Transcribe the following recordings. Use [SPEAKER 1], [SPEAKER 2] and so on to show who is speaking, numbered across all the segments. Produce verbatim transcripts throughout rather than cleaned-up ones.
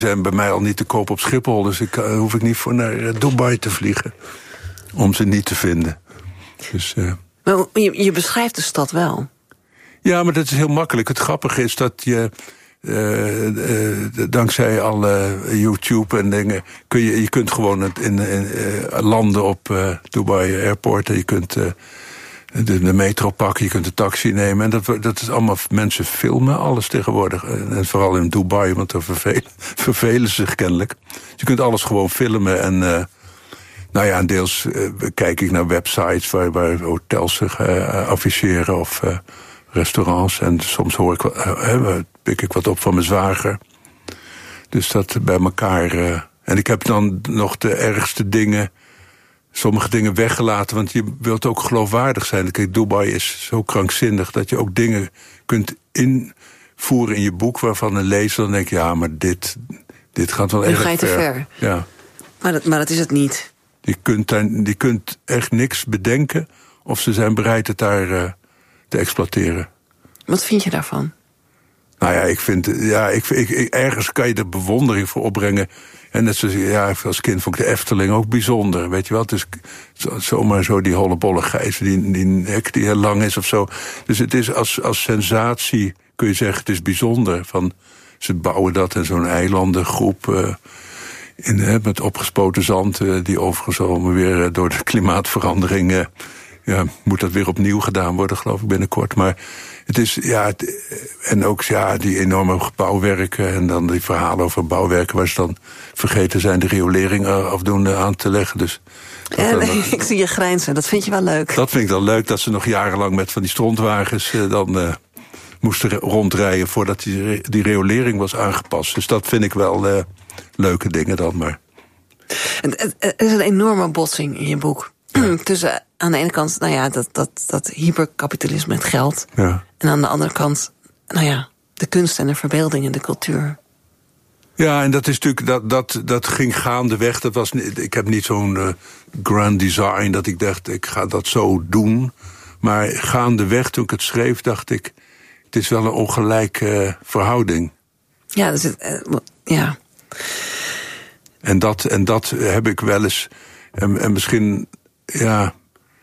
[SPEAKER 1] zijn bij mij al niet te koop op Schiphol, dus ik uh, hoef ik niet voor naar uh, Dubai te vliegen om ze niet te vinden. Dus, uh...
[SPEAKER 2] maar je, je beschrijft de stad wel.
[SPEAKER 1] Ja, maar dat is heel makkelijk. Het grappige is dat je uh, uh, dankzij alle YouTube en dingen kun je je kunt gewoon in, in, in uh, landen op uh, Dubai Airport en je kunt uh, de, de metro pakken, je kunt de taxi nemen. En dat, dat is allemaal, mensen filmen alles tegenwoordig. En vooral in Dubai, want daar vervelen, vervelen ze zich kennelijk. Dus je kunt alles gewoon filmen en uh, nou ja, en deels uh, kijk ik naar websites waar, waar hotels zich uh, afficheren of uh, restaurants. En soms hoor ik, uh, pik ik wat op van mijn zwager. Dus dat bij elkaar. Uh, en ik heb dan nog de ergste dingen, sommige dingen weggelaten, want je wilt ook geloofwaardig zijn. Kijk, Dubai is zo krankzinnig dat je ook dingen kunt invoeren in je boek waarvan een lezer dan denkt, ja, maar dit, dit gaat wel erg ver.
[SPEAKER 2] Nu ga je te ver.
[SPEAKER 1] Ja.
[SPEAKER 2] Maar dat, maar dat is het niet.
[SPEAKER 1] Je kunt, daar, je kunt echt niks bedenken of ze zijn bereid het daar uh, te exploiteren.
[SPEAKER 2] Wat vind je daarvan?
[SPEAKER 1] Nou ja, ik vind, ja, ik, ik, ik, ergens kan je er bewondering voor opbrengen. En net zoals, ja, als kind vond ik de Efteling ook bijzonder, weet je wel. Dus zo, zomaar zo die hollebolle gijs, die, die nek die heel lang is of zo. Dus het is als, als sensatie, kun je zeggen, het is bijzonder. Van, ze bouwen dat in zo'n eilandengroep uh, in, hè, met opgespoten zand, uh, die overigens allemaal weer uh, door de klimaatverandering, uh, ja, moet dat weer opnieuw gedaan worden, geloof ik, binnenkort. Maar het is, ja, het, en ook ja, die enorme bouwwerken en dan die verhalen over bouwwerken waar ze dan vergeten zijn de riolering afdoende aan te leggen. Dus
[SPEAKER 2] ja, nee, nog, ik zie je grijnzen, dat vind je wel leuk.
[SPEAKER 1] Dat vind ik dan leuk, dat ze nog jarenlang met van die strontwagens uh, dan uh, moesten rondrijden voordat die, die riolering was aangepast. Dus dat vind ik wel uh, leuke dingen dan maar.
[SPEAKER 2] Er is een enorme botsing in je boek. Ja. Tussen aan de ene kant, nou ja, dat, dat, dat hyperkapitalisme met geld.
[SPEAKER 1] Ja.
[SPEAKER 2] En aan de andere kant, nou ja, de kunst en de verbeelding en de cultuur.
[SPEAKER 1] Ja, en dat is natuurlijk, dat, dat, dat ging gaandeweg. Dat was, ik heb niet zo'n uh, grand design dat ik dacht, ik ga dat zo doen. Maar gaandeweg, toen ik het schreef, dacht ik, het is wel een ongelijke uh, verhouding.
[SPEAKER 2] Ja, dus het, uh, ja.
[SPEAKER 1] En dat, en dat heb ik wel eens, en, en misschien, ja,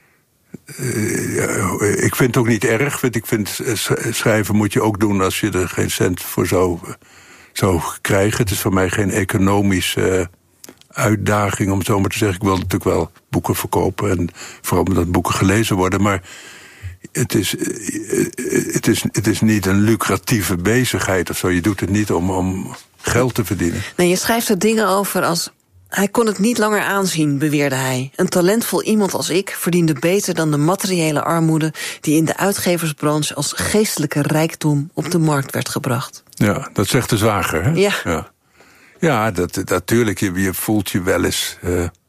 [SPEAKER 1] uh, ja, ik vind het ook niet erg. Ik vind schrijven moet je ook doen als je er geen cent voor zou, zou krijgen. Het is voor mij geen economische uh, uitdaging, om het zo maar te zeggen. Ik wil natuurlijk wel boeken verkopen en vooral omdat boeken gelezen worden, maar het is, het is, het is niet een lucratieve bezigheid of zo. Je doet het niet om, om geld te verdienen.
[SPEAKER 2] Nee, je schrijft er dingen over als, hij kon het niet langer aanzien, beweerde hij. Een talentvol iemand als ik verdiende beter dan de materiële armoede die in de uitgeversbranche als geestelijke rijkdom op de markt werd gebracht.
[SPEAKER 1] Ja, dat zegt de zwager, hè?
[SPEAKER 2] Ja.
[SPEAKER 1] Ja, ja dat, natuurlijk, je, je voelt je wel eens Uh, uh,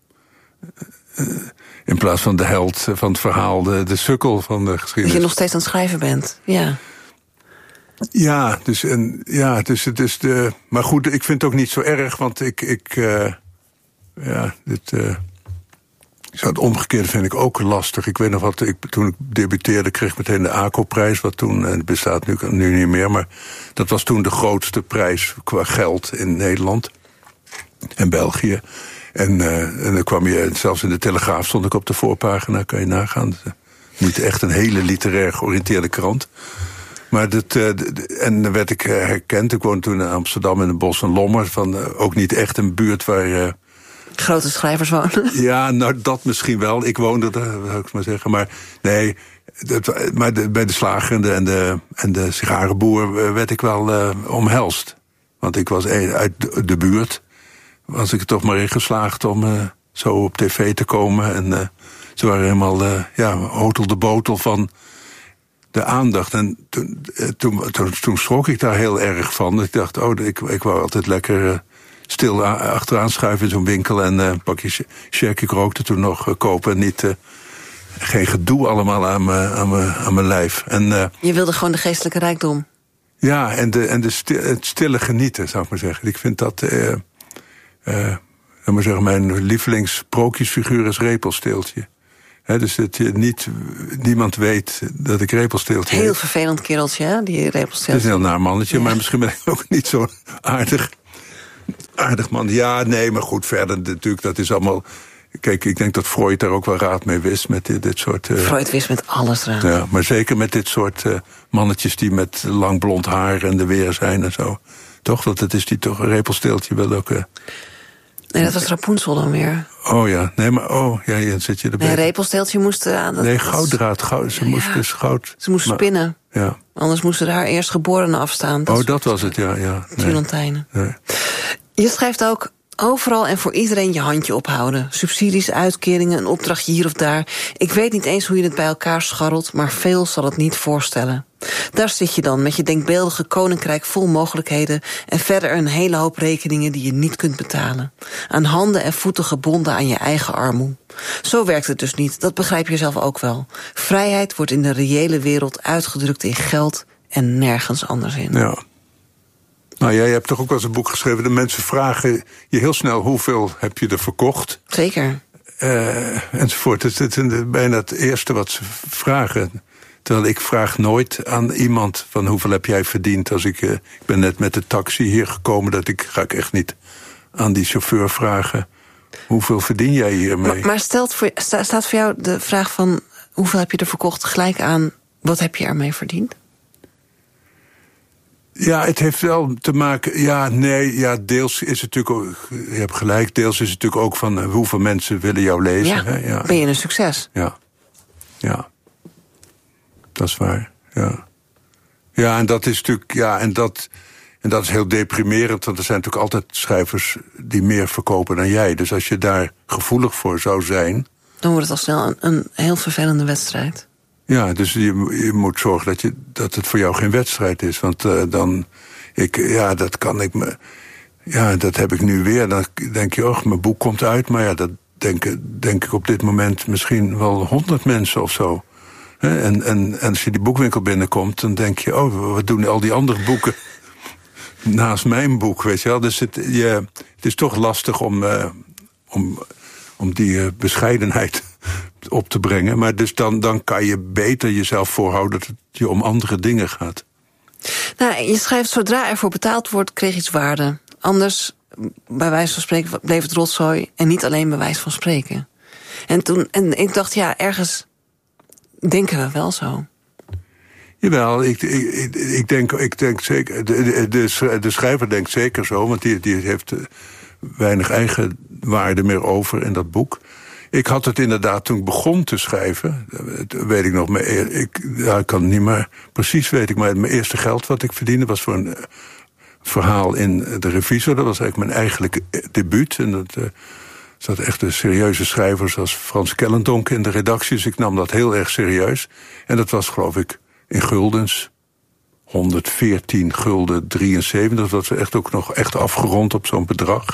[SPEAKER 1] in plaats van de held van het verhaal, de, de sukkel van de geschiedenis.
[SPEAKER 2] Dat je nog steeds aan het schrijven bent, ja.
[SPEAKER 1] Ja, dus, en, ja, dus het is de. Maar goed, ik vind het ook niet zo erg, want ik. ik uh, ja, dit. Uh, het omgekeerde vind ik ook lastig. Ik weet nog wat, ik, toen ik debuteerde, kreeg ik meteen de A C O-prijs, wat toen, en het bestaat nu, nu niet meer, maar dat was toen de grootste prijs qua geld in Nederland en België. En, uh, en dan kwam je, zelfs in de Telegraaf stond ik op de voorpagina, kan je nagaan. Niet echt een hele literair georiënteerde krant. Maar dat, uh, en dan werd ik uh, herkend. Ik woonde toen in Amsterdam in een bos en Lommer. Van, uh, ook niet echt een buurt waar Uh,
[SPEAKER 2] grote schrijvers wonen.
[SPEAKER 1] Ja, nou dat misschien wel. Ik woonde daar, zou ik maar zeggen. Maar nee, dat, maar de, bij de slager en de, en de, en de sigarenboer werd ik wel uh, omhelst. Want ik was uit de, de buurt. Was ik er toch maar in geslaagd om uh, zo op tv te komen. En uh, ze waren helemaal, uh, ja, hotel de botel van de aandacht. En toen, uh, toen, toen, toen schrok ik daar heel erg van. Ik dacht, oh, ik, ik wou altijd lekker Uh, stil achteraan schuiven in zo'n winkel en uh, een pakje check. Ik rookte toen nog uh, kopen en niet, uh, geen gedoe allemaal aan mijn aan mijn aan mijn lijf. En, uh,
[SPEAKER 2] je wilde gewoon de geestelijke rijkdom.
[SPEAKER 1] Ja, en, de, en de stil, het stille genieten, zou ik maar zeggen. Ik vind dat, uh, uh, zou maar zeggen, mijn lievelingsprookjesfiguur is Repelsteeltje. He, dus dat je niet, niemand weet dat ik Repelsteeltje
[SPEAKER 2] Heel
[SPEAKER 1] heet.
[SPEAKER 2] vervelend kereltje, hè, die Repelsteeltje.
[SPEAKER 1] Het is een heel naar mannetje, ja. Maar misschien ben ik ook niet zo aardig. aardig man. Ja, nee, maar goed, verder natuurlijk, dat is allemaal... Kijk, ik denk dat Freud daar ook wel raad mee wist met dit, dit soort... Uh,
[SPEAKER 2] Freud wist met alles raad.
[SPEAKER 1] Ja, maar zeker met dit soort uh, mannetjes die met lang blond haar en de weer zijn en zo. Toch? Want het is die toch een repelsteeltje wel ook... Uh,
[SPEAKER 2] nee, dat was Rapunzel dan weer.
[SPEAKER 1] Oh ja, nee, maar oh, ja, ja zit je erbij.
[SPEAKER 2] Nee, repelsteeltje moest... Uh, dat,
[SPEAKER 1] nee, gouddraad, goud, ze ja, moest dus goud...
[SPEAKER 2] Ze moest maar, spinnen.
[SPEAKER 1] Ja.
[SPEAKER 2] Anders moesten er haar eerst geborenen afstaan. Dat
[SPEAKER 1] oh, dat was het, ja. ja.
[SPEAKER 2] Tulantijnen.
[SPEAKER 1] Nee. Nee.
[SPEAKER 2] Je schrijft ook... Overal en voor iedereen je handje ophouden. Subsidies, uitkeringen, een opdrachtje hier of daar. Ik weet niet eens hoe je het bij elkaar scharrelt, maar veel zal het niet voorstellen. Daar zit je dan met je denkbeeldige koninkrijk vol mogelijkheden... en verder een hele hoop rekeningen die je niet kunt betalen. Aan handen en voeten gebonden aan je eigen armoe. Zo werkt het dus niet, dat begrijp je zelf ook wel. Vrijheid wordt in de reële wereld uitgedrukt in geld en nergens anders in.
[SPEAKER 1] Ja. Nou, jij hebt toch ook wel eens een boek geschreven... de mensen vragen je heel snel hoeveel heb je er verkocht.
[SPEAKER 2] Zeker.
[SPEAKER 1] Uh, enzovoort. Het is bijna het eerste wat ze vragen. Terwijl ik vraag nooit aan iemand van hoeveel heb jij verdiend. Als ik, uh, ik ben net met de taxi hier gekomen... dat ik ga ik echt niet aan die chauffeur vragen... hoeveel verdien jij hiermee?
[SPEAKER 2] Maar, maar stelt voor, sta, staat voor jou de vraag van... hoeveel heb je er verkocht gelijk aan... wat heb je ermee verdiend?
[SPEAKER 1] Ja, het heeft wel te maken... Ja, nee, ja, deels is het natuurlijk ook... Je hebt gelijk, deels is het natuurlijk ook van... hoeveel mensen willen jou lezen.
[SPEAKER 2] Ja,
[SPEAKER 1] hè? Ja.
[SPEAKER 2] Ben je een succes?
[SPEAKER 1] Ja, ja. Dat is waar, ja. Ja, en dat is natuurlijk... Ja, en dat, en dat is heel deprimerend... want er zijn natuurlijk altijd schrijvers... die meer verkopen dan jij. Dus als je daar gevoelig voor zou zijn...
[SPEAKER 2] dan wordt het al snel een, een heel vervelende wedstrijd.
[SPEAKER 1] Ja, dus je, je moet zorgen dat, je, dat het voor jou geen wedstrijd is. Want uh, dan, ik, ja, dat kan ik me, ja, dat heb ik nu weer. Dan denk je, oh, mijn boek komt uit. Maar ja, dat denken, denk ik op dit moment misschien wel honderd mensen of zo. En, en, en als je die boekwinkel binnenkomt, dan denk je, oh, wat doen al die andere boeken naast mijn boek, weet je wel. Dus het, je, het is toch lastig om, uh, om, om die uh, bescheidenheid op te brengen. Maar dus dan, dan kan je beter jezelf voorhouden dat het je om andere dingen gaat.
[SPEAKER 2] Nou, je schrijft, zodra er voor betaald wordt, kreeg iets waarde. Anders, bij wijze van spreken, bleef het rotzooi... en niet alleen bij wijze van spreken. En toen, en ik dacht, ja, ergens denken we wel zo.
[SPEAKER 1] Jawel, ik, ik, ik, denk, ik denk zeker... De, de, de schrijver denkt zeker zo, want die, die heeft weinig eigen waarde meer over in dat boek. Ik had het inderdaad toen ik begon te schrijven, weet ik nog, ik, ja, ik kan het niet meer precies weet ik, maar mijn eerste geld wat ik verdiende was voor een verhaal in de Revisor. Dat was eigenlijk mijn eigenlijke debuut. En dat uh, zat echt de serieuze schrijvers als Frans Kellendonk in de redactie, dus ik nam dat heel erg serieus. En dat was, geloof ik, in guldens, honderdveertien gulden drieënzeventig, dat was echt ook nog echt afgerond op zo'n bedrag.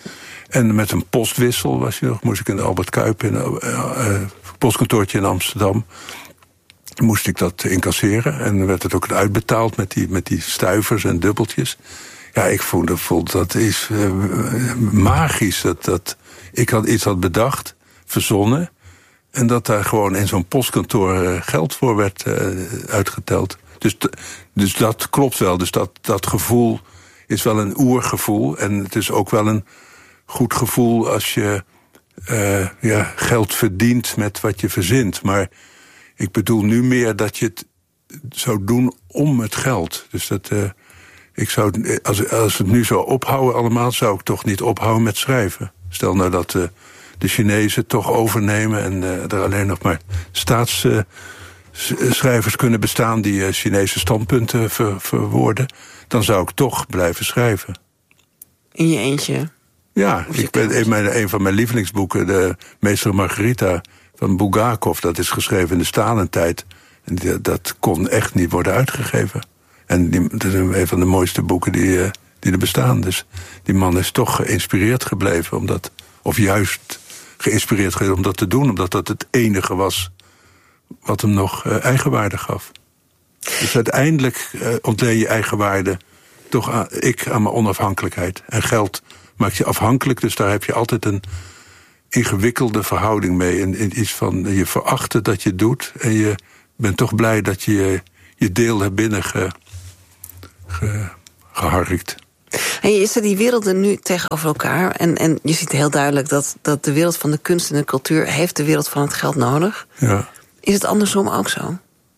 [SPEAKER 1] En met een postwissel was je nog, moest ik in de Albert Kuip, in een uh, uh, postkantoortje in Amsterdam, moest ik dat incasseren. En dan werd het ook uitbetaald met die, met die stuivers en dubbeltjes. Ja, ik voelde, voelde dat is uh, magisch. Dat, dat ik had iets had bedacht, verzonnen, en dat daar gewoon in zo'n postkantoor uh, geld voor werd uh, uitgeteld. Dus, dus dat klopt wel. Dus dat, dat gevoel is wel een oergevoel. En het is ook wel een goed gevoel als je uh, ja, geld verdient met wat je verzint. Maar ik bedoel nu meer dat je het zou doen om het geld. Dus dat, uh, ik zou, als, als het nu zou ophouden allemaal, zou ik toch niet ophouden met schrijven. Stel nou dat uh, de Chinezen toch overnemen en uh, er alleen nog maar staatsschrijvers uh, kunnen bestaan die uh, Chinese standpunten ver, verwoorden, dan zou ik toch blijven schrijven.
[SPEAKER 2] In je eentje?
[SPEAKER 1] Ja, ik ben, een, mijn, een van mijn lievelingsboeken, de Meester Margarita van Bulgakov, dat is geschreven in de Stalentijd. En die, dat kon echt niet worden uitgegeven. En die, dat is een van de mooiste boeken die, die er bestaan. Dus die man is toch geïnspireerd gebleven, omdat, of juist geïnspireerd gebleven om dat te doen, omdat dat het enige was wat hem nog uh, eigenwaarde gaf. Dus uiteindelijk uh, ontleen je eigenwaarde toch aan, ik aan mijn onafhankelijkheid. En geld maakt je afhankelijk, dus daar heb je altijd een ingewikkelde verhouding mee. En, en iets van je verachten dat je doet, en je bent toch blij dat je je deel hebt binnen ge, ge, geharkt.
[SPEAKER 2] En je zet die werelden nu tegenover elkaar. En, en je ziet heel duidelijk dat, dat de wereld van de kunst en de cultuur heeft de wereld van het geld nodig.
[SPEAKER 1] Ja.
[SPEAKER 2] Is het andersom ook zo?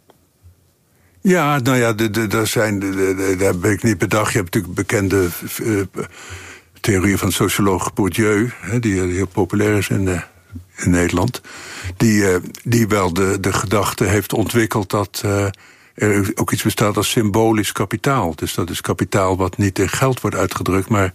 [SPEAKER 1] Ja, nou ja, daar zijn, daar heb ik niet bedacht. Je hebt natuurlijk bekende uh, theorieën van socioloog Bourdieu, hè, die heel populair is in, uh, in Nederland. Die, uh, die wel de, de gedachte heeft ontwikkeld dat uh, er ook iets bestaat als symbolisch kapitaal. Dus dat is kapitaal wat niet in geld wordt uitgedrukt, maar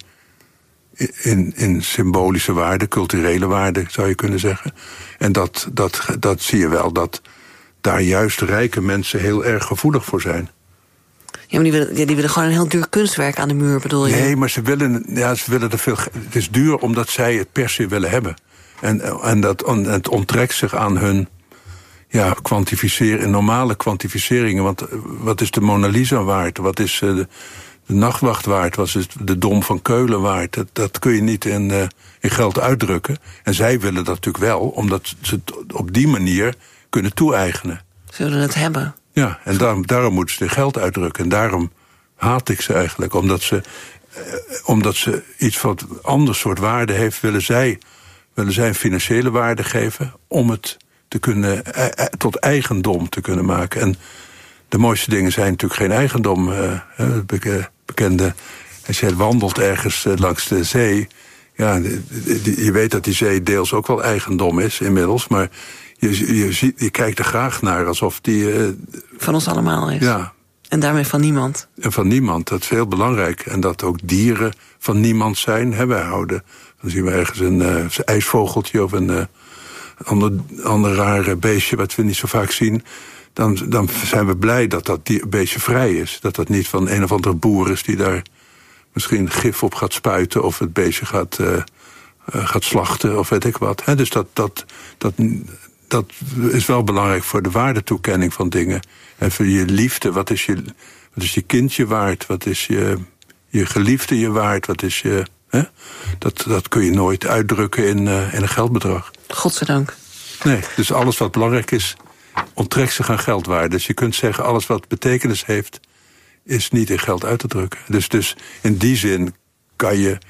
[SPEAKER 1] in, in symbolische waarde, culturele waarde zou je kunnen zeggen. En dat, dat, dat zie je wel, dat daar juist rijke mensen heel erg gevoelig voor zijn.
[SPEAKER 2] Ja, maar die willen, ja, die willen gewoon een heel duur kunstwerk aan de muur, bedoel je?
[SPEAKER 1] Nee, maar ze willen, ja, ze willen er veel. Het is duur omdat zij het per se willen hebben. En, en dat, en het onttrekt zich aan hun ja, kwantificeren, normale kwantificeringen. Want wat is de Mona Lisa waard? Wat is uh, de, de Nachtwacht waard? Wat is de Dom van Keulen waard? Dat, dat kun je niet in, uh, in geld uitdrukken. En zij willen dat natuurlijk wel, omdat ze het op die manier kunnen toe-eigenen.
[SPEAKER 2] Ze willen het hebben.
[SPEAKER 1] Ja, en daarom, daarom moeten ze geld uitdrukken. En daarom haat ik ze eigenlijk. Omdat ze, eh, omdat ze iets wat ander soort waarde heeft, willen zij, willen zij een financiële waarde geven om het te kunnen, eh, tot eigendom te kunnen maken. En de mooiste dingen zijn natuurlijk geen eigendom. Uh, het bekende, als je wandelt ergens uh, langs de zee, ja, die, die, je weet dat die zee deels ook wel eigendom is inmiddels, maar Je, je, ziet, je kijkt er graag naar alsof die Uh,
[SPEAKER 2] van ons allemaal is.
[SPEAKER 1] Ja.
[SPEAKER 2] En daarmee van niemand.
[SPEAKER 1] En van niemand, dat is heel belangrijk. En dat ook dieren van niemand zijn. Hè, wij houden, dan zien we ergens een uh, ijsvogeltje of een uh, ander, ander rare beestje wat we niet zo vaak zien. Dan, dan zijn we blij dat dat die beestje vrij is. Dat dat niet van een of andere boer is die daar misschien gif op gaat spuiten of het beestje gaat, uh, uh, gaat slachten of weet ik wat. Hè, dus dat, dat, dat Dat is wel belangrijk voor de waardetoekenning van dingen. En voor je liefde, wat is je, wat is je kindje waard? Wat is je, je geliefde je waard? Wat is je, hè? Dat, dat kun je nooit uitdrukken in, uh, in een geldbedrag.
[SPEAKER 2] Godzijdank.
[SPEAKER 1] Nee, dus alles wat belangrijk is, onttrekt zich aan geldwaarde. Dus je kunt zeggen, alles wat betekenis heeft, is niet in geld uit te drukken. Dus, dus in die zin kan je,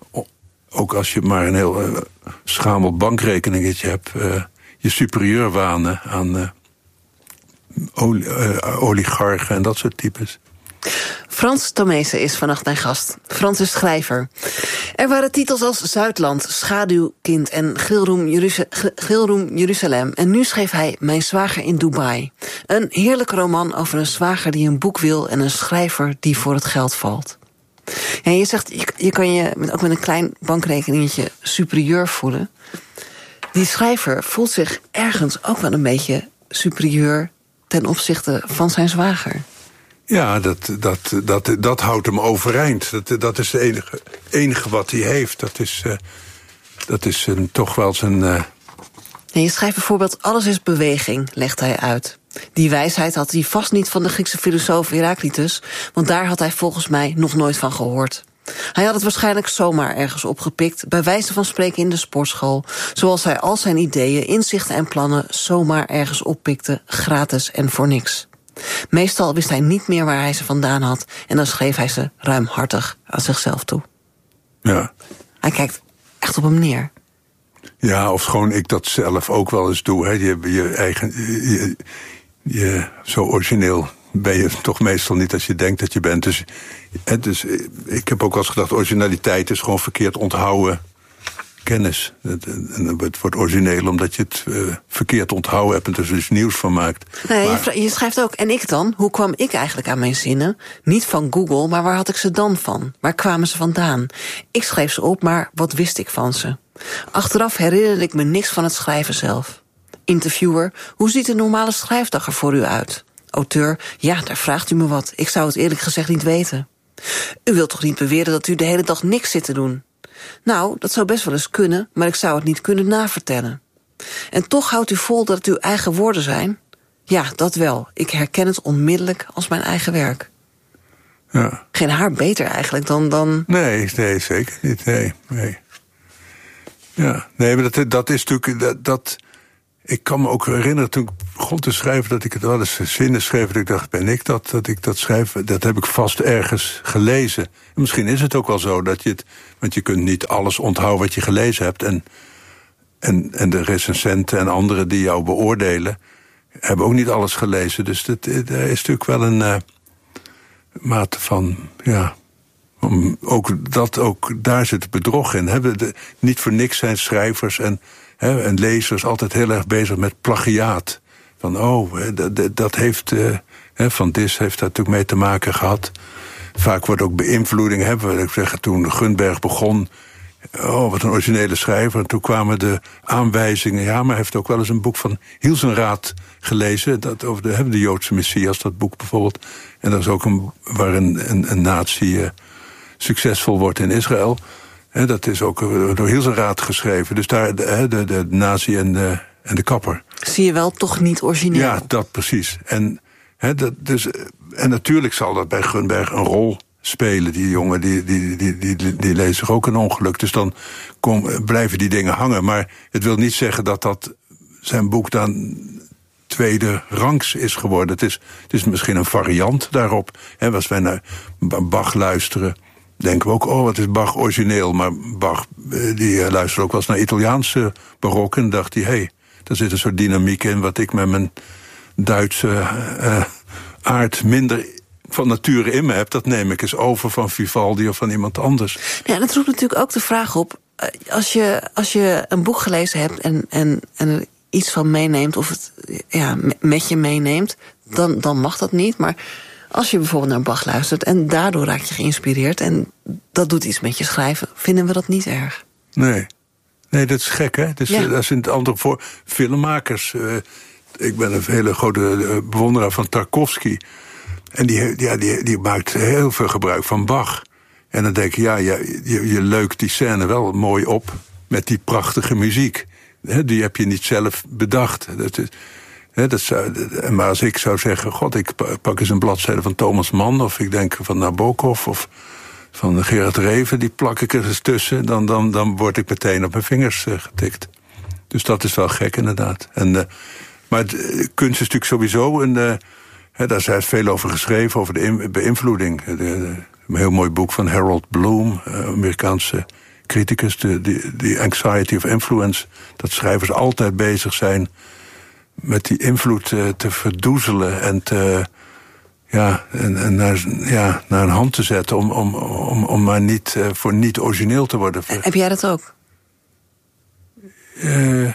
[SPEAKER 1] ook als je maar een heel uh, schamel bankrekeningetje hebt, Uh, je superieur wanen aan uh, oli, uh, oligarchen en dat soort types.
[SPEAKER 2] Frans Tomezen is vannacht mijn gast. Frans is schrijver. Er waren titels als Zuidland, Schaduwkind en Grillroom, Jeruzalem, Grillroom Jeruzalem. En nu schreef hij Mijn zwager in Dubai. Een heerlijke roman over een zwager die een boek wil en een schrijver die voor het geld valt. En je zegt, je, je kan je met, ook met een klein bankrekeningetje superieur voelen. Die schrijver voelt zich ergens ook wel een beetje superieur ten opzichte van zijn zwager.
[SPEAKER 1] Ja, dat, dat, dat, dat houdt hem overeind. Dat, dat is het enige, enige wat hij heeft. Dat is, uh, dat is een, toch wel zijn Uh...
[SPEAKER 2] En je schrijft bijvoorbeeld, alles is beweging, legt hij uit. Die wijsheid had hij vast niet van de Griekse filosoof Heraclitus, want daar had hij volgens mij nog nooit van gehoord. Hij had het waarschijnlijk zomaar ergens opgepikt, bij wijze van spreken in de sportschool, zoals hij al zijn ideeën, inzichten en plannen zomaar ergens oppikte, gratis en voor niks. Meestal wist hij niet meer waar hij ze vandaan had en dan schreef hij ze ruimhartig aan zichzelf toe.
[SPEAKER 1] Ja.
[SPEAKER 2] Hij kijkt echt op hem neer.
[SPEAKER 1] Ja, of gewoon ik dat zelf ook wel eens doe. Hè. Je, je eigen, je, je, zo origineel ben je toch meestal niet als je denkt dat je bent. Dus, hè, dus ik heb ook wel eens gedacht, originaliteit is gewoon verkeerd onthouden kennis. En het wordt origineel omdat je het uh, verkeerd onthouden hebt en er dus nieuws van maakt.
[SPEAKER 2] Nee,
[SPEAKER 1] maar
[SPEAKER 2] je schrijft ook, en ik dan? Hoe kwam ik eigenlijk aan mijn zinnen? Niet van Google, maar waar had ik ze dan van? Waar kwamen ze vandaan? Ik schreef ze op, maar wat wist ik van ze? Achteraf herinnerde ik me niks van het schrijven zelf. Interviewer, hoe ziet een normale schrijfdag er voor u uit? Auteur, ja, daar vraagt u me wat. Ik zou het eerlijk gezegd niet weten. U wilt toch niet beweren dat u de hele dag niks zit te doen? Nou, dat zou best wel eens kunnen, maar ik zou het niet kunnen navertellen. En toch houdt u vol dat het uw eigen woorden zijn? Ja, dat wel. Ik herken het onmiddellijk als mijn eigen werk.
[SPEAKER 1] Ja.
[SPEAKER 2] Geen haar beter eigenlijk dan... dan...
[SPEAKER 1] Nee, nee, zeker niet. Nee, nee. Ja, nee, maar dat, dat is natuurlijk... Dat, dat, ik kan me ook herinneren toen ik begon te schrijven, dat ik het wel eens zinnen schreef, dat ik dacht, ben ik dat, dat ik dat schrijf? Dat heb ik vast ergens gelezen. En misschien is het ook wel zo dat je het, want je kunt niet alles onthouden wat je gelezen hebt. En, en, en de recensenten en anderen die jou beoordelen, hebben ook niet alles gelezen. Dus dat, er is natuurlijk wel een uh, mate van, ja, om, ook, dat, ook daar zit bedrog in. Hè? De, niet voor niks zijn schrijvers en, hè, en lezers altijd heel erg bezig met plagiaat. Van, oh, dat, dat heeft, uh, hè, Van Dis heeft daar natuurlijk mee te maken gehad. Vaak wordt ook beïnvloeding, hebben we zeggen, toen Gunberg begon, oh, wat een originele schrijver. En toen kwamen de aanwijzingen. Ja, maar hij heeft ook wel eens een boek van Hilsenraad gelezen. Dat over de, de Joodse Messias, dat boek bijvoorbeeld. En dat is ook een, waar een, een, een natie uh, succesvol wordt in Israël. He, dat is ook door Hilsenraad geschreven. Dus daar de, de, de nazi en de, en de kapper.
[SPEAKER 2] Zie je wel, toch niet origineel.
[SPEAKER 1] Ja, dat precies. En, he, dat, dus, en natuurlijk zal dat bij Gunberg een rol spelen. Die jongen, die, die, die, die, die, die leest zich ook een ongeluk. Dus dan kom, blijven die dingen hangen. Maar het wil niet zeggen dat dat zijn boek dan tweede rangs is geworden. Het is, het is misschien een variant daarop. He, als wij naar Bach luisteren, denken we ook, oh, wat is Bach origineel. Maar Bach, die luisterde ook wel eens naar Italiaanse barok en dacht hij, hé, hey, daar zit een soort dynamiek in wat ik met mijn Duitse uh, aard minder van nature in me heb. Dat neem ik eens over van Vivaldi of van iemand anders.
[SPEAKER 2] Ja, dat roept natuurlijk ook de vraag op, als je, als je een boek gelezen hebt en, en, en er iets van meeneemt, of het ja, met je meeneemt, dan, dan mag dat niet. Maar als je bijvoorbeeld naar Bach luistert en daardoor raak je geïnspireerd en dat doet iets met je schrijven, vinden we dat niet erg.
[SPEAKER 1] Nee, nee, dat is gek, hè? Dus,
[SPEAKER 2] ja.
[SPEAKER 1] Dat is in het andere voor filmmakers. Uh, ik ben een hele grote bewonderaar van Tarkovsky. En die, ja, die, die maakt heel veel gebruik van Bach. En dan denk je, ja, je, je, je leukt die scène wel mooi op met die prachtige muziek. He, die heb je niet zelf bedacht. Dat is, he, dat zou, maar als ik zou zeggen, god, ik pak eens een bladzijde van Thomas Mann, of ik denk van Nabokov, of van Gerard Reven, die plak ik er eens tussen, dan, dan, dan word ik meteen op mijn vingers uh, getikt. Dus dat is wel gek, inderdaad. En, uh, maar de, kunst is natuurlijk sowieso een, uh, he, daar is veel over geschreven, over de in, beïnvloeding. De, de, een heel mooi boek van Harold Bloom, uh, Amerikaanse criticus, de, de, de Anxiety of Influence, dat schrijvers altijd bezig zijn met die invloed uh, te verdoezelen en te, ja, en, en naar, ja, naar een hand te zetten om, om, om, om maar niet uh, voor niet origineel te worden.
[SPEAKER 2] Heb jij dat ook?
[SPEAKER 1] Uh,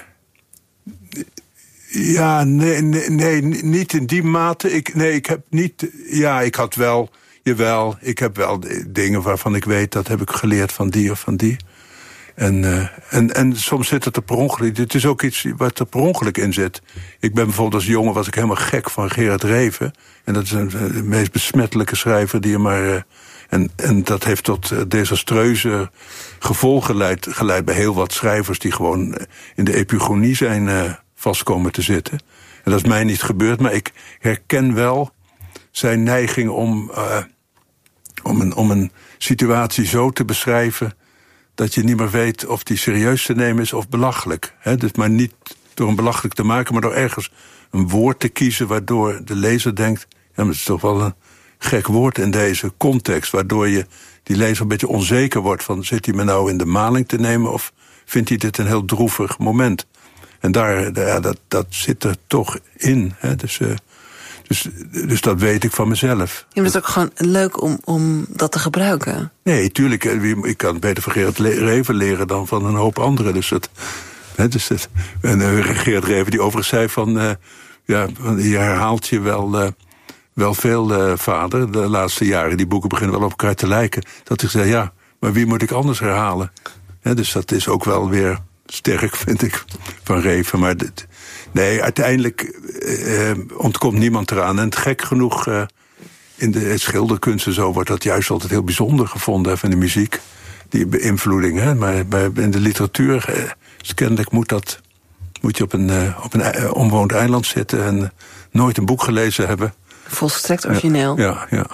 [SPEAKER 1] ja, nee, nee, nee, niet in die mate. Ik, nee, ik heb niet, ja, ik had wel, jawel, ik heb wel dingen waarvan ik weet, dat heb ik geleerd van die of van die. En, uh, en, en soms zit het er per ongeluk. Het is ook iets wat er per ongeluk in zit. Ik ben bijvoorbeeld als jongen was ik helemaal gek van Gerard Reven. En dat is een, de meest besmettelijke schrijver die je maar. Uh, en, en dat heeft tot uh, desastreuze gevolgen geleid, geleid bij heel wat schrijvers die gewoon in de epigonie zijn uh, vastkomen te zitten. En dat is mij niet gebeurd, maar ik herken wel zijn neiging om, uh, om, een, om een situatie zo te beschrijven dat je niet meer weet of die serieus te nemen is of belachelijk. He, dus maar niet door hem belachelijk te maken, maar door ergens een woord te kiezen waardoor de lezer denkt, ja, maar het is toch wel een gek woord in deze context, waardoor je die lezer een beetje onzeker wordt van, zit hij me nou in de maling te nemen of vindt hij dit een heel droevig moment? En daar, ja, dat, dat zit er toch in. He, dus, uh, dus, dus dat weet ik van mezelf.
[SPEAKER 2] Je bent ook gewoon leuk om, om dat te gebruiken.
[SPEAKER 1] Nee, tuurlijk. Ik kan beter van Gerard Reven leren dan van een hoop anderen. Dus dat, hè, dus dat, en uh, Gerard Reven die overigens zei van, uh, ja, je herhaalt je wel, uh, wel veel, uh, vader. De laatste jaren, die boeken beginnen wel op elkaar te lijken. Dat ik zei, ja, maar wie moet ik anders herhalen? Hè, dus dat is ook wel weer sterk, vind ik, van Reven. Maar dit, nee, uiteindelijk uh, ontkomt niemand eraan. En het gek genoeg, uh, in de schilderkunst en zo wordt dat juist altijd heel bijzonder gevonden, hè, van de muziek. Die beïnvloeding, hè. Maar bij, in de literatuur, uh, kennelijk moet dat, moet je op een, uh, op een uh, onbewoond eiland zitten en uh, nooit een boek gelezen hebben.
[SPEAKER 2] Volstrekt origineel.
[SPEAKER 1] Ja, ja, ja.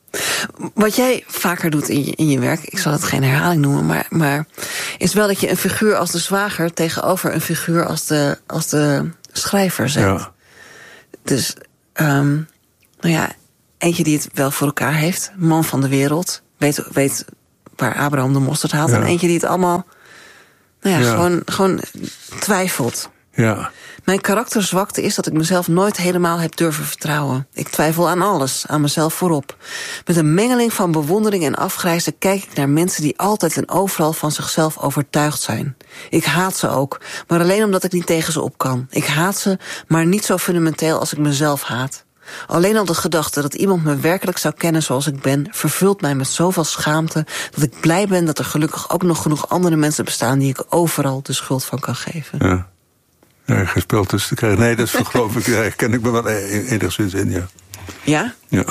[SPEAKER 2] Wat jij vaker doet in je, in je werk, ik zal het geen herhaling noemen, maar, maar is wel dat je een figuur als de zwager tegenover een figuur als de, als de schrijver zet.
[SPEAKER 1] Ja.
[SPEAKER 2] Dus, um, nou ja, eentje die het wel voor elkaar heeft. Man van de wereld. Weet, weet waar Abraham de mosterd haalt. Ja. En eentje die het allemaal, nou ja, ja. Gewoon, gewoon twijfelt.
[SPEAKER 1] Ja.
[SPEAKER 2] Mijn karakterzwakte is dat ik mezelf nooit helemaal heb durven vertrouwen. Ik twijfel aan alles, aan mezelf voorop. Met een mengeling van bewondering en afgrijzen kijk ik naar mensen die altijd en overal van zichzelf overtuigd zijn. Ik haat ze ook, maar alleen omdat ik niet tegen ze op kan. Ik haat ze, maar niet zo fundamenteel als ik mezelf haat. Alleen al de gedachte dat iemand me werkelijk zou kennen zoals ik ben, vervult mij met zoveel schaamte dat ik blij ben dat er gelukkig ook nog genoeg andere mensen bestaan die ik overal de schuld van kan geven.
[SPEAKER 1] Ja. Ja, geen spel tussen te krijgen. Nee, dat is geloof ik, daar ken ik me wel enigszins in, ja.
[SPEAKER 2] Ja?
[SPEAKER 1] Ja,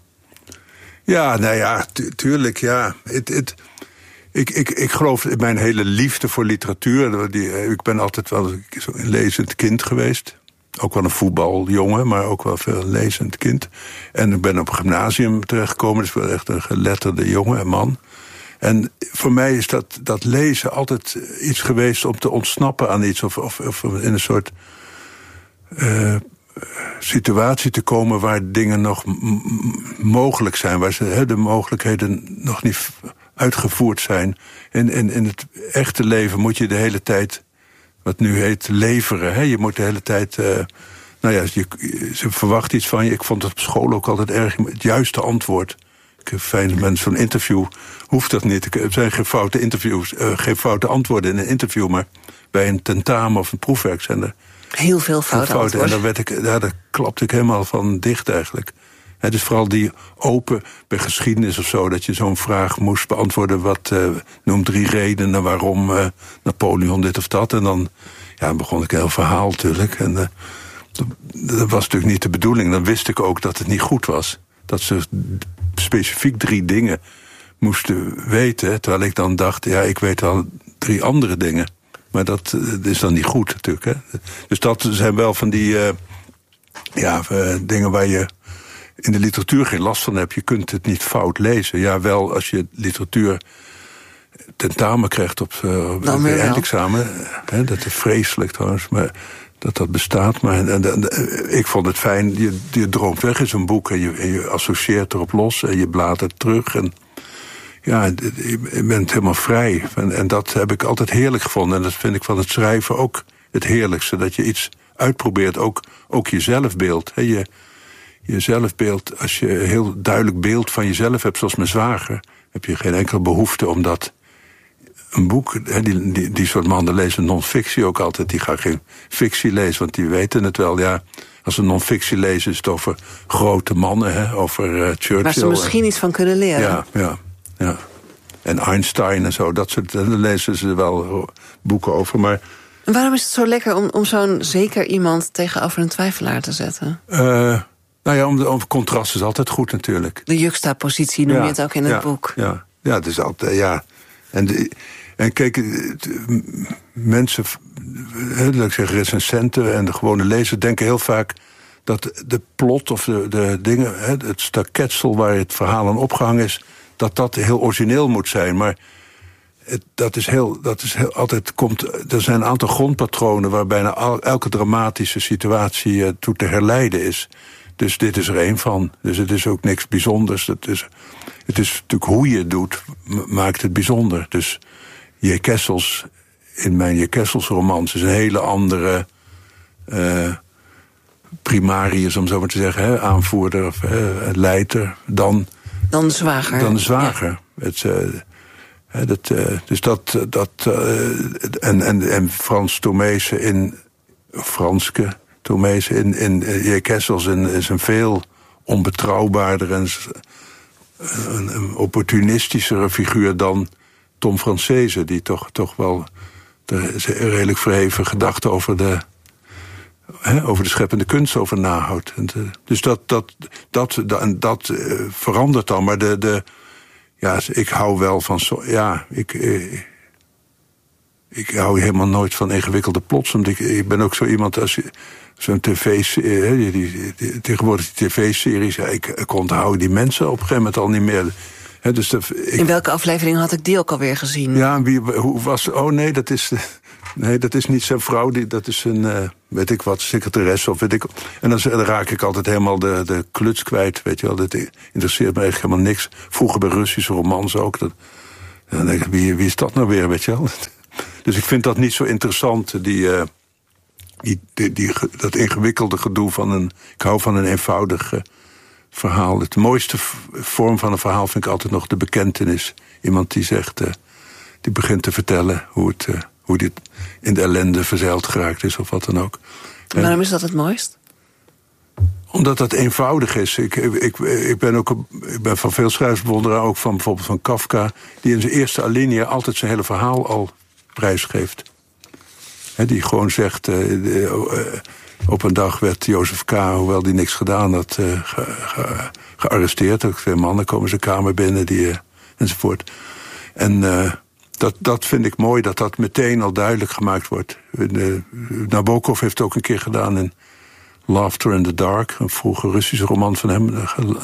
[SPEAKER 1] ja nou ja, tu- tuurlijk, ja. Het, het, ik, ik, ik geloof in mijn hele liefde voor literatuur. Die, ik ben altijd wel een lezend kind geweest. Ook wel een voetbaljongen, maar ook wel veel lezend kind. En ik ben op een gymnasium terechtgekomen. Dus wel echt een geletterde jongen en man. En voor mij is dat, dat lezen altijd iets geweest om te ontsnappen aan iets. Of, of, of in een soort uh, situatie te komen waar dingen nog m- mogelijk zijn. Waar ze, he, de mogelijkheden nog niet uitgevoerd zijn. In, in, in het echte leven moet je de hele tijd, wat nu heet, leveren. He. Je moet de hele tijd, uh, nou ja, je, ze verwacht iets van je. Ik vond het op school ook altijd erg, het juiste antwoord. Fijn, met zo'n interview hoeft dat niet. Er zijn geen foute interviews, uh, geen foute antwoorden in een interview, maar bij een tentamen of een proefwerk zijn er
[SPEAKER 2] heel veel foute,
[SPEAKER 1] fouten.
[SPEAKER 2] antwoorden.
[SPEAKER 1] En daar, werd ik, ja, daar klapte ik helemaal van dicht eigenlijk. He, dus vooral die open bij geschiedenis of zo, dat je zo'n vraag moest beantwoorden. Wat uh, noem drie redenen waarom uh, Napoleon dit of dat. En dan ja, begon ik een heel verhaal natuurlijk. En uh, dat, dat was natuurlijk niet de bedoeling. Dan wist ik ook dat het niet goed was. Dat ze specifiek drie dingen moesten weten. Terwijl ik dan dacht, ja, ik weet al drie andere dingen. Maar dat uh, is dan niet goed natuurlijk. Hè? Dus dat zijn wel van die uh, ja, uh, dingen waar je in de literatuur geen last van hebt. Je kunt het niet fout lezen. Ja, wel als je literatuur tentamen krijgt op, uh, op het eindexamen. Hè, dat is vreselijk trouwens, maar dat dat bestaat. Maar en, en, en, ik vond het fijn, je, je droomt weg in zo'n boek en je, en je associeert erop los en je bladert terug. En ja, je bent helemaal vrij. En, en dat heb ik altijd heerlijk gevonden. En dat vind ik van het schrijven ook het heerlijkste. Dat je iets uitprobeert, ook, ook je zelfbeeld. He, je, je zelfbeeld, als je een heel duidelijk beeld van jezelf hebt, zoals mijn zwager, heb je geen enkele behoefte om dat. Een boek, he, die, die, die soort mannen lezen non-fictie ook altijd. Die gaan geen fictie lezen, want die weten het wel. Ja, als ze non-fictie lezen is het over grote mannen, he, over uh, Churchill.
[SPEAKER 2] Waar ze misschien en, iets van kunnen leren.
[SPEAKER 1] Ja, ja, ja. En Einstein en zo, dat soort, daar lezen ze wel boeken over. Maar
[SPEAKER 2] en waarom is het zo lekker om, om zo'n zeker iemand tegenover een twijfelaar te zetten?
[SPEAKER 1] Uh, nou ja, om de, om contrast is altijd goed natuurlijk.
[SPEAKER 2] De juxtapositie noem
[SPEAKER 1] ja,
[SPEAKER 2] je het ook in het
[SPEAKER 1] ja,
[SPEAKER 2] boek.
[SPEAKER 1] Ja, ja, het is altijd, ja. En, de, en kijk, de, mensen, laat ik zeggen, recensenten en de gewone lezer denken heel vaak dat de plot of de, de dingen, het staketsel waar het verhaal aan opgehangen is, dat dat heel origineel moet zijn. Maar het, dat is heel, dat is heel, altijd komt, er zijn een aantal grondpatronen waar bijna al, elke dramatische situatie uh, toe te herleiden is. Dus dit is er één van. Dus het is ook niks bijzonders. Het is, het is natuurlijk hoe je het doet, maakt het bijzonder. Dus J. Kessels, in mijn J. Kessels romans, is een hele andere uh, primarius, om zo maar te zeggen, hè, aanvoerder of uh, leider dan,
[SPEAKER 2] dan de zwager.
[SPEAKER 1] Dan de zwager. Ja. Het, uh, hè, dat, uh, dus dat, dat uh, en, en, en Frans Tomezen in Franske. Tomezen in, in J. Kessels is een veel onbetrouwbaarder en een, een opportunistischere figuur dan Tom Francese, die toch, toch wel de redelijk verheven gedachten over de, hè, over de scheppende kunst over nahoudt. En de, dus dat, dat, dat, dat, dat uh, verandert dan. Maar de, de, ja, ik hou wel van zo, ja, ik. Uh, Ik hou helemaal nooit van ingewikkelde plots. Ik, ik ben ook zo iemand als zo'n tv-serie, die, die, tegenwoordig die tv-series, ja, ik, ik onthoud die mensen op een gegeven moment al niet meer. He, dus de, ik,
[SPEAKER 2] in welke aflevering had ik die ook alweer gezien?
[SPEAKER 1] Ja, wie, hoe was, oh nee, dat is, Nee, dat is niet zijn vrouw. Die, dat is een, uh, weet ik wat, secretaresse of weet ik. En dan, dan raak ik altijd helemaal de, de kluts kwijt, weet je wel. Dat interesseert me eigenlijk helemaal niks. Vroeger bij Russische romans ook. Dat, dan denk ik, wie, wie is dat nou weer, weet je wel. Dus ik vind dat niet zo interessant, die, uh, die, die, die, dat ingewikkelde gedoe van een... Ik hou van een eenvoudig uh, verhaal. Het mooiste vorm van een verhaal vind ik altijd nog de bekentenis. Iemand die zegt, uh, die begint te vertellen hoe het... Uh, hoe dit in de ellende verzeild geraakt is of wat dan ook.
[SPEAKER 2] En waarom is dat het mooist?
[SPEAKER 1] Omdat dat eenvoudig is. Ik, ik, ik, ben, ook, ik ben van veel schrijversbewonderaar, ook van bijvoorbeeld van Kafka, die in zijn eerste alinea altijd zijn hele verhaal al prijsgeeft. He, die gewoon zegt, uh, uh, op een dag werd Jozef K., hoewel die niks gedaan had, uh, ge, ge, gearresteerd. Ook twee mannen komen zijn kamer binnen, die, uh, enzovoort. En... Uh, Dat, dat vind ik mooi, dat dat meteen al duidelijk gemaakt wordt. De, Nabokov heeft het ook een keer gedaan in Laughter in the Dark. Een vroege Russische roman van hem.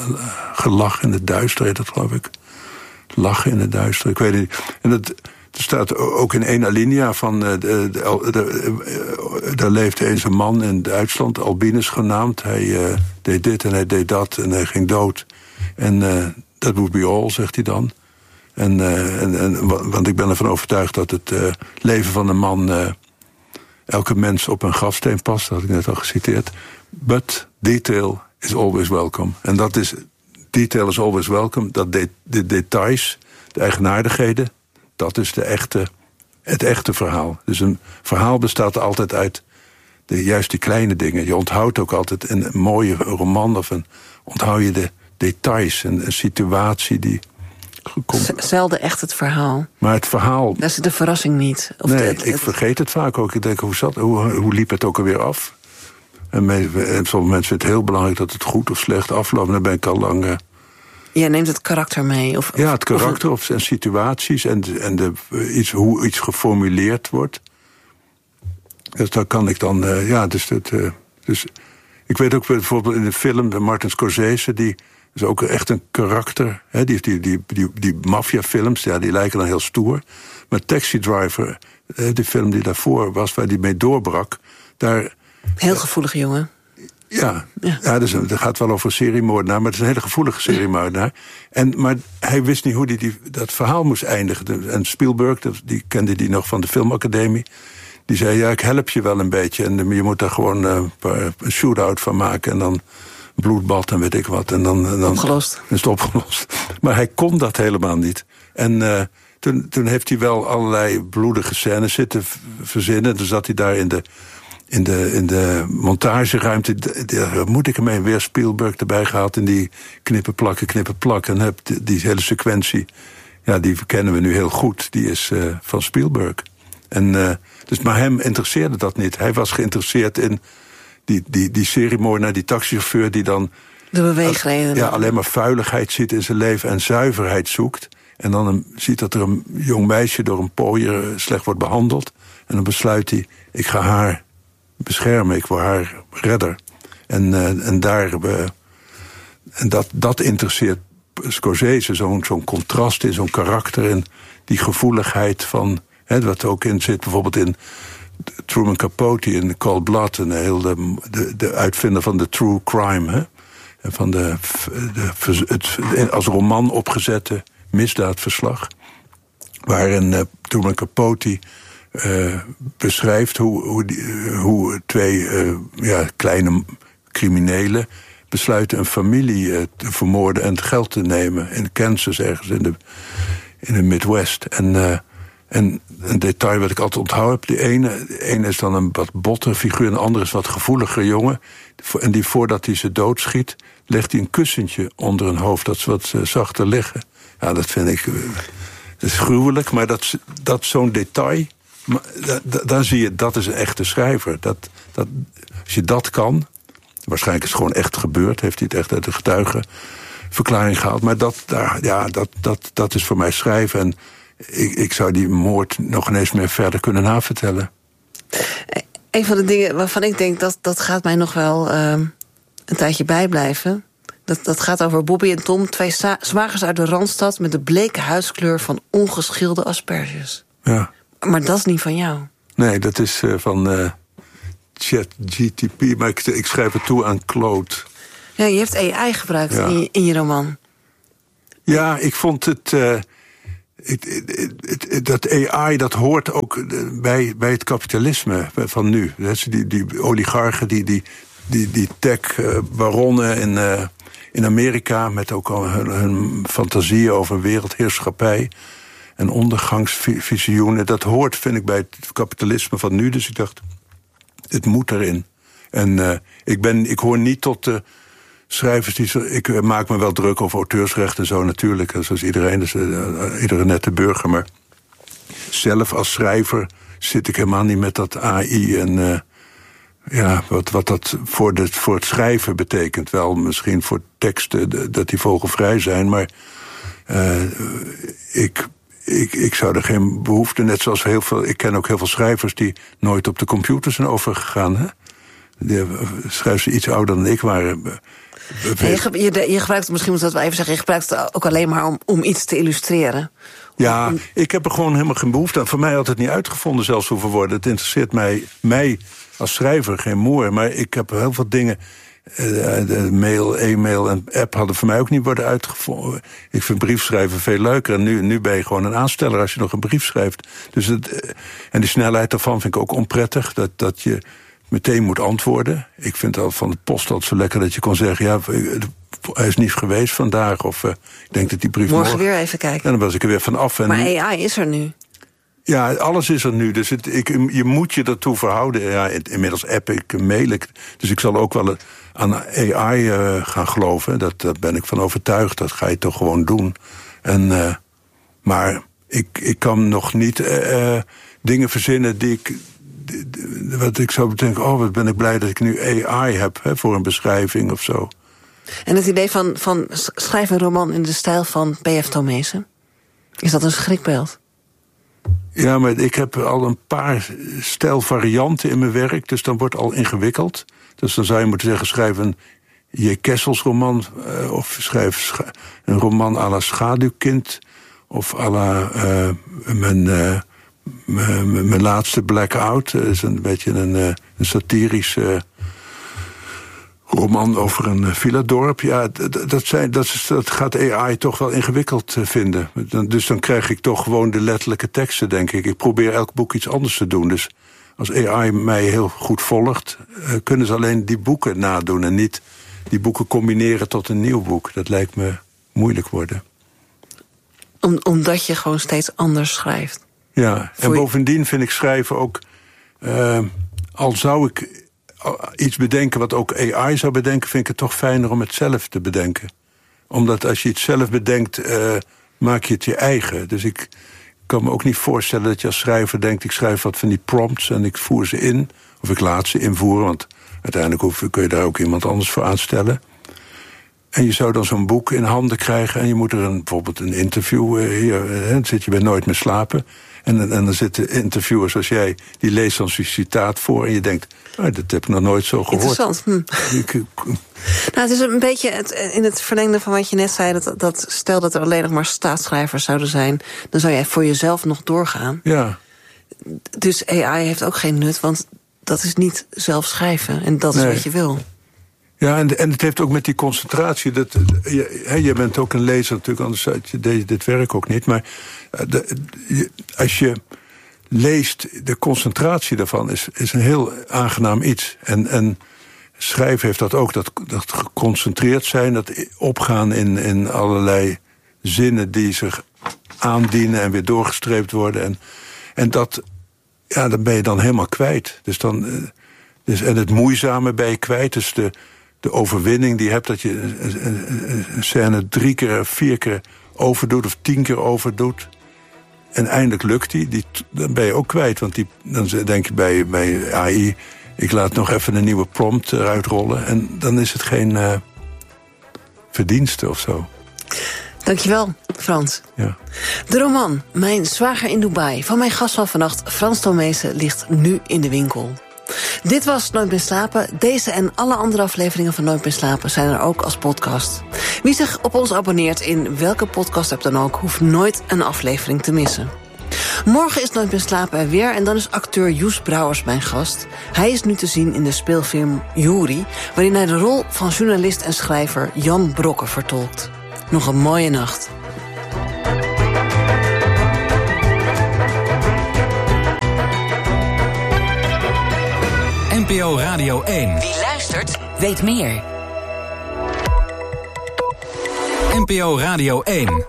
[SPEAKER 1] Gelach in het duister heet dat, geloof ik. Lachen in het duister, ik weet het niet. En dat, er staat ook in één alinea van... De, de, de, de, daar leefde eens een man in Duitsland, Albinus genaamd. Hij uh, deed dit en hij deed dat en hij ging dood. En dat uh, would be all, zegt hij dan. En, uh, en, en, want ik ben ervan overtuigd dat het uh, leven van een man... Uh, elke mens op een grafsteen past, dat had ik net al geciteerd. But detail is always welcome. En dat is... Detail is always welcome. Dat de, de details, de eigenaardigheden... dat is de echte, het echte verhaal. Dus een verhaal bestaat altijd uit de, juist die kleine dingen. Je onthoudt ook altijd een, een mooie roman... of een, onthoud je de details, een, een situatie die...
[SPEAKER 2] Z- zelden echt het verhaal.
[SPEAKER 1] Maar het verhaal...
[SPEAKER 2] Dat is de verrassing niet. Of
[SPEAKER 1] nee,
[SPEAKER 2] de, het,
[SPEAKER 1] ik
[SPEAKER 2] het...
[SPEAKER 1] vergeet het vaak ook. Ik denk, hoe, zat, hoe, hoe liep het ook alweer af? En, me, en sommige mensen vinden het heel belangrijk dat het goed of slecht afloopt. En dan ben ik al lang... Uh...
[SPEAKER 2] Jij neemt het karakter mee? Of,
[SPEAKER 1] ja, het karakter
[SPEAKER 2] of,
[SPEAKER 1] of, en situaties en, en de, iets, hoe iets geformuleerd wordt. Dus daar kan ik dan... Uh, ja, dus, het, uh, dus ik weet ook bijvoorbeeld in de film de Martin Scorsese... die is ook echt een karakter. Hè? Die, die, die, die, die maffiafilms, ja, die lijken dan heel stoer. Maar Taxi Driver, de film die daarvoor was, waar die mee doorbrak... daar
[SPEAKER 2] heel gevoelige jongen.
[SPEAKER 1] Ja, ja. ja dus, dat gaat wel over een seriemoordenaar, maar het is een hele gevoelige seriemoordenaar. En, maar hij wist niet hoe hij die, dat verhaal moest eindigen. En Spielberg, die kende die nog van de filmacademie... die zei, ja, ik help je wel een beetje... en je moet daar gewoon uh, een shootout van maken... en dan bloedbad en weet ik wat. En dan, en dan
[SPEAKER 2] opgelost.
[SPEAKER 1] is het opgelost. Maar hij kon dat helemaal niet. En uh, toen, toen heeft hij wel allerlei bloedige scènes zitten verzinnen. Toen zat hij daar in de, in de, in de montageruimte. Daar moet ik ermee weer Spielberg erbij gehaald. En die knippen, plakken, knippen, plakken. En heb die, die hele sequentie, ja, die kennen we nu heel goed. Die is uh, van Spielberg. En, uh, dus, maar hem interesseerde dat niet. Hij was geïnteresseerd in... Die, die, die seriemoordenaar, die taxichauffeur die dan...
[SPEAKER 2] De beweegreden.
[SPEAKER 1] Ja, alleen maar vuiligheid ziet in zijn leven en zuiverheid zoekt. En dan een, ziet dat er een jong meisje door een pooier slecht wordt behandeld. En dan besluit hij, ik ga haar beschermen, ik word haar redder. En, uh, en, daar, uh, en dat, dat interesseert Scorsese, zo'n zo'n contrast in zo'n karakter... en die gevoeligheid van, hè, wat ook in zit bijvoorbeeld in... Truman Capote in Cold Blood, en heel de, de, de uitvinder van de true crime, hè? En van de, de, het als roman opgezette misdaadverslag, waarin uh, Truman Capote uh, beschrijft hoe, hoe, die, uh, hoe twee uh, ja, kleine criminelen besluiten een familie uh, te vermoorden en het geld te nemen in Kansas, ergens in de, in de Midwest. En uh, En een detail wat ik altijd onthoud heb... de ene, de ene is dan een wat botte figuur... en de andere is wat gevoeliger jongen. En die voordat hij ze doodschiet... legt hij een kussentje onder hun hoofd... dat ze wat uh, zachter liggen. Ja, dat vind ik... Uh, dat is gruwelijk, maar dat, dat zo'n detail... Maar, da, da, daar zie je, dat is een echte schrijver. Dat, dat, als je dat kan... waarschijnlijk is het gewoon echt gebeurd... heeft hij het echt uit de getuigenverklaring gehaald... maar dat, daar, ja, dat, dat, dat is voor mij schrijven... En, Ik, ik zou die moord nog ineens meer verder kunnen navertellen.
[SPEAKER 2] Een van de dingen waarvan ik denk... dat, dat gaat mij nog wel uh, een tijdje bijblijven. Dat, dat gaat over Bobby en Tom, twee zwagers uit de Randstad... met de bleke huidskleur van ongeschilde asperges.
[SPEAKER 1] Ja.
[SPEAKER 2] Maar dat is niet van jou.
[SPEAKER 1] Nee, dat is uh, van uh, ChatGPT, maar ik, ik schrijf het toe aan Claude.
[SPEAKER 2] Ja, je hebt A I gebruikt ja. in, je, in je roman.
[SPEAKER 1] Ja, ik vond het... Uh, het, het, het, het dat A I, dat hoort ook bij, bij het kapitalisme van nu. Die, die oligarchen, die, die, die, die tech-baronnen in, uh, in Amerika... met ook al hun, hun fantasieën over wereldheerschappij... en ondergangsvisioenen, dat hoort, vind ik, bij het kapitalisme van nu. Dus ik dacht, het moet erin. En uh, ik, ben, ik hoor niet tot de schrijvers die... Ik maak me wel druk over auteursrecht en zo natuurlijk. Zoals iedereen, dus, uh, iedere nette burger. Maar zelf als schrijver zit ik helemaal niet met dat A I... en uh, ja, wat, wat dat voor, de, voor het schrijven betekent. Wel misschien voor teksten dat die vogelvrij zijn, maar uh, ik... Ik, ik zou er geen behoefte, net zoals heel veel... Ik ken ook heel veel schrijvers die nooit op de computer zijn overgegaan. Hè? Die schrijven ze iets ouder dan ik waren.
[SPEAKER 2] Ja, je, je, je gebruikt het, misschien moet dat wel even zeggen... je gebruikt het ook alleen maar om, om iets te illustreren.
[SPEAKER 1] Ja, ik heb er gewoon helemaal geen behoefte aan. Voor mij had het niet uitgevonden zelfs hoeven worden. Het interesseert mij, mij als schrijver geen moer. Maar ik heb heel veel dingen... De mail, e-mail en app hadden voor mij ook niet worden uitgevonden. Ik vind briefschrijven veel leuker. En nu, nu ben je gewoon een aansteller als je nog een brief schrijft. Dus het, en die snelheid daarvan vind ik ook onprettig. Dat, dat je meteen moet antwoorden. Ik vind het al van de post altijd zo lekker dat je kon zeggen... ja, hij is niet geweest vandaag. Of uh, ik denk dat die brief
[SPEAKER 2] morgen...
[SPEAKER 1] morgen
[SPEAKER 2] weer even kijken.
[SPEAKER 1] En dan was ik er weer van af. En
[SPEAKER 2] maar
[SPEAKER 1] nu,
[SPEAKER 2] A I is er nu.
[SPEAKER 1] Ja, alles is er nu. Dus het, ik, je moet je ertoe verhouden. Ja, inmiddels app ik, mail ik. Dus ik zal ook wel aan A I uh, gaan geloven. Dat, daar ben ik van overtuigd. Dat ga je toch gewoon doen. En, uh, maar ik, ik kan nog niet uh, dingen verzinnen die ik... Die, die, wat ik zou denken, oh, wat ben ik blij dat ik nu A I heb... Hè, voor een beschrijving of zo.
[SPEAKER 2] En het idee van, van schrijf een roman in de stijl van P F Tomezen... is dat een schrikbeeld?
[SPEAKER 1] Ja, maar ik heb al een paar stijlvarianten in mijn werk... dus dan wordt het al ingewikkeld. Dus dan zou je moeten zeggen, schrijf een J. Kessels roman... Uh, of schrijf scha- een roman à la Schaduwkind... of à la uh, mijn, uh, mijn, mijn laatste Blackout. Dat is een beetje een, uh, een satirische roman over een uh, villadorp. Ja, dat, dat, zijn, dat, is, dat gaat A I toch wel ingewikkeld uh, vinden. Dus dan krijg ik toch gewoon de letterlijke teksten, denk ik. Ik probeer elk boek iets anders te doen. Dus als A I mij heel goed volgt... Uh, kunnen ze alleen die boeken nadoen... en niet die boeken combineren tot een nieuw boek. Dat lijkt me moeilijk worden.
[SPEAKER 2] Om, omdat je gewoon steeds anders schrijft.
[SPEAKER 1] Ja, en bovendien vind ik schrijven ook... Uh, al zou ik iets bedenken wat ook A I zou bedenken... vind ik het toch fijner om het zelf te bedenken. Omdat als je het zelf bedenkt, uh, maak je het je eigen. Dus ik kan me ook niet voorstellen dat je als schrijver denkt... ik schrijf wat van die prompts en ik voer ze in. Of ik laat ze invoeren, want uiteindelijk hoef, kun je daar ook iemand anders voor aanstellen. En je zou dan zo'n boek in handen krijgen... en je moet er een, bijvoorbeeld een interview... Uh, hier, uh, dan zit je bij Nooit meer slapen... En, en dan zitten interviewers zoals jij, die leest dan zo'n citaat voor... en je denkt, oh, dat heb ik nog nooit zo gehoord.
[SPEAKER 2] Interessant. Hm. Nou, het is een beetje het, in het verlengde van wat je net zei... Dat, dat stel dat er alleen nog maar staatsschrijvers zouden zijn... dan zou jij voor jezelf nog doorgaan.
[SPEAKER 1] Ja.
[SPEAKER 2] Dus A I heeft ook geen nut, want dat is niet zelf schrijven. En dat is nee. wat je wil.
[SPEAKER 1] Ja, en, en het heeft ook met die concentratie... Dat, je, he, je bent ook een lezer natuurlijk, anders deed je dit werk ook niet. Maar de, je, als je leest, de concentratie daarvan is, is een heel aangenaam iets. En, en schrijven heeft dat ook, dat, dat geconcentreerd zijn... dat opgaan in, in allerlei zinnen die zich aandienen... en weer doorgestreept worden. En, en dat, ja, dan ben je dan helemaal kwijt. Dus dan, dus, en het moeizame ben je kwijt, dus de... de overwinning die je hebt, dat je een scène drie keer, vier keer overdoet... of tien keer overdoet. En eindelijk lukt die, die dan ben je ook kwijt. Want die, dan denk je bij, bij A I... ik laat nog even een nieuwe prompt eruit rollen... en dan is het geen uh, verdienste of zo.
[SPEAKER 2] Dankjewel, Frans.
[SPEAKER 1] Ja.
[SPEAKER 2] De roman Mijn zwager in Dubai van mijn gast van vannacht... Frans Tomezen ligt nu in de winkel. Dit was Nooit meer slapen. Deze en alle andere afleveringen van Nooit meer slapen zijn er ook als podcast. Wie zich op ons abonneert in welke podcast-app dan ook... hoeft nooit een aflevering te missen. Morgen is Nooit meer slapen er weer en dan is acteur Joes Brouwers mijn gast. Hij is nu te zien in de speelfilm Jury, waarin hij de rol van journalist en schrijver Jan Brokke vertolkt. Nog een mooie nacht.
[SPEAKER 3] N P O Radio één.
[SPEAKER 4] Wie luistert, weet meer.
[SPEAKER 3] N P O Radio één.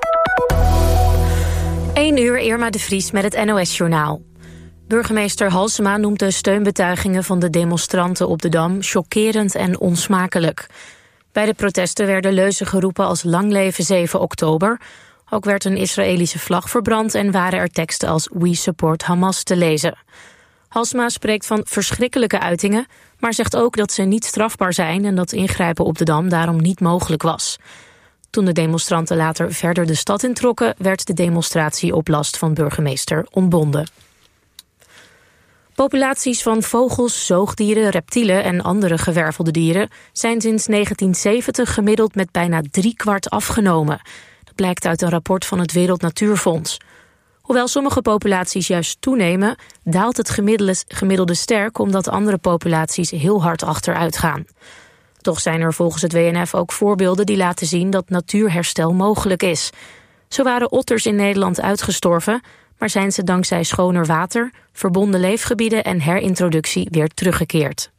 [SPEAKER 5] één uur, Irma de Vries met het N O S-journaal. Burgemeester Halsema noemt de steunbetuigingen van de demonstranten op de Dam chockerend en onsmakelijk. Bij de protesten werden leuzen geroepen als Lang leven zeven oktober. Ook werd een Israëlische vlag verbrand en waren er teksten als We support Hamas te lezen. Halsema spreekt van verschrikkelijke uitingen, maar zegt ook dat ze niet strafbaar zijn en dat ingrijpen op de Dam daarom niet mogelijk was. Toen de demonstranten later verder de stad introkken, werd de demonstratie op last van burgemeester ontbonden. Populaties van vogels, zoogdieren, reptielen en andere gewervelde dieren zijn sinds negentien zeventig gemiddeld met bijna driekwart afgenomen. Dat blijkt uit een rapport van het Wereld Natuurfonds. Hoewel sommige populaties juist toenemen, daalt het gemiddelde, gemiddelde sterk omdat andere populaties heel hard achteruit gaan. Toch zijn er volgens het W N F ook voorbeelden die laten zien dat natuurherstel mogelijk is. Zo waren otters in Nederland uitgestorven, maar zijn ze dankzij schoner water, verbonden leefgebieden en herintroductie weer teruggekeerd.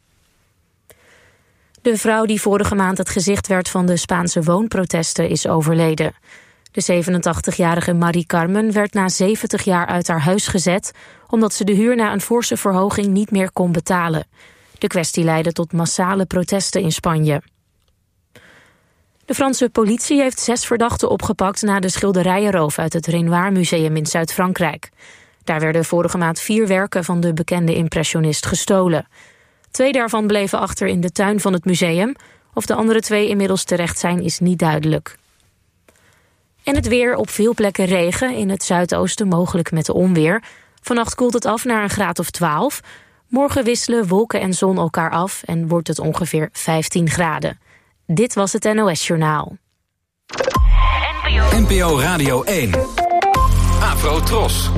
[SPEAKER 5] De vrouw die vorige maand het gezicht werd van de Spaanse woonprotesten is overleden. De zevenentachtigjarige Marie Carmen werd na zeventig jaar uit haar huis gezet, omdat ze de huur na een forse verhoging niet meer kon betalen. De kwestie leidde tot massale protesten in Spanje. De Franse politie heeft zes verdachten opgepakt na de schilderijenroof uit het Renoir Museum in Zuid-Frankrijk. Daar werden vorige maand vier werken van de bekende impressionist gestolen. Twee daarvan bleven achter in de tuin van het museum. Of de andere twee inmiddels terecht zijn, is niet duidelijk. En het weer, op veel plekken regen, in het zuidoosten mogelijk met onweer. Vannacht koelt het af naar een graad of twaalf. Morgen wisselen wolken en zon elkaar af en wordt het ongeveer vijftien graden. Dit was het N O S-journaal.
[SPEAKER 3] N P O Radio één. Afro Tros.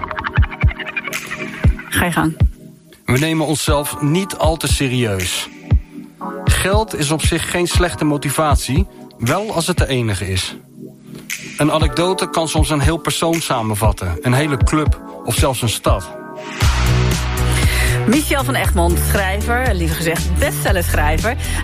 [SPEAKER 6] Ga je gang.
[SPEAKER 7] We nemen onszelf niet al te serieus. Geld is op zich geen slechte motivatie, wel als het de enige is. Een anekdote kan soms een heel persoon samenvatten, een hele club of zelfs een stad.
[SPEAKER 6] Michel van Egmond, schrijver, liever gezegd bestsellerschrijver.